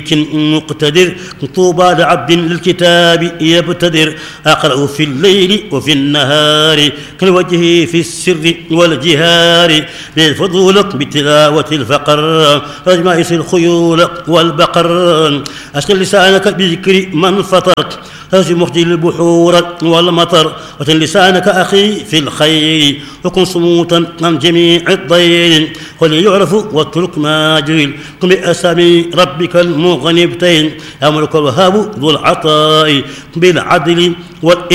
مقتدر طوبى لعبد للكتاب يبتدر أقرأ في الليل وفي النهار كالوجه في السر والجهار بالفضول بتلاوة الفقر رجمائس الخيول والبقر أشغل لسانك بذكر من فطر هز مخجل البحور والمطر وتن لسانك أخي في الخير وكن صموتا عن جميع الضير قل يعرف واترك ما جهل قم بأسامي ربك المغنبتين أمرك الوهاب ذو العطاء بالعدل